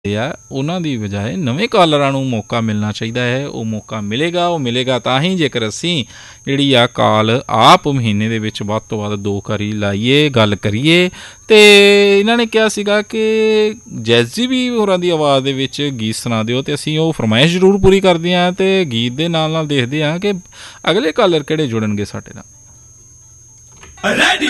ਆ ਉਹਨਾਂ ਦੀ ਬਜਾਏ ਨਵੇਂ ਕਾਲਰਾਂ ਨੂੰ ਮੌਕਾ ਮਿਲਣਾ ਚਾਹੀਦਾ ਹੈ। ਉਹ ਮੌਕਾ ਮਿਲੇਗਾ ਤਾਂ ਹੀ ਜੇਕਰ ਅਸੀਂ ਜਿਹੜੀ ਆ ਕਾਲ ਆਪ ਮਹੀਨੇ ਦੇ ਵਿੱਚ ਵੱਧ ਤੋਂ ਵੱਧ 2 ਵਾਰੀ ਲਾਈਏ, ਗੱਲ ਕਰੀਏ। ਅਤੇ ਇਹਨਾਂ ਨੇ ਕਿਹਾ ਸੀਗਾ ਕਿ ਜੈਜ਼ੀ ਵੀ ਹੋਰਾਂ ਦੀ ਆਵਾਜ਼ ਦੇ ਵਿੱਚ ਗੀਤ ਸੁਣਾ ਦਿਓ, ਅਤੇ ਅਸੀਂ ਉਹ ਫਰਮਾਇਸ਼ ਜ਼ਰੂਰ ਪੂਰੀ ਕਰਦੇ ਹਾਂ। ਅਤੇ ਗੀਤ ਦੇ ਨਾਲ ਨਾਲ ਦੇਖਦੇ ਹਾਂ ਕਿ ਅਗਲੇ ਕਾਲਰ ਕਿਹੜੇ ਜੁੜਨਗੇ ਸਾਡੇ ਨਾਲ।